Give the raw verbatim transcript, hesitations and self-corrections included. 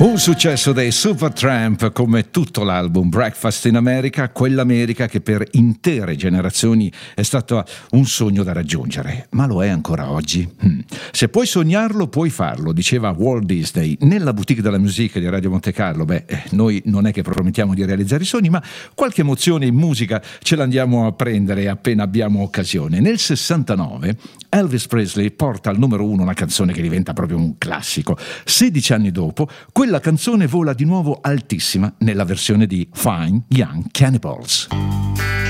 Un successo dei Supertramp, come tutto l'album Breakfast in America, quell'America che per intere generazioni è stata un sogno da raggiungere. Ma lo è ancora oggi? Hmm. Se puoi sognarlo, puoi farlo, diceva Walt Disney. Nella boutique della musica di Radio Monte Carlo, beh, noi non è che promettiamo di realizzare i sogni, ma qualche emozione in musica ce l'andiamo a prendere appena abbiamo occasione. Nel sessantanove Elvis Presley porta al numero uno una canzone che diventa proprio un classico. sedici anni dopo, quella canzone vola di nuovo altissima nella versione di Fine Young Cannibals.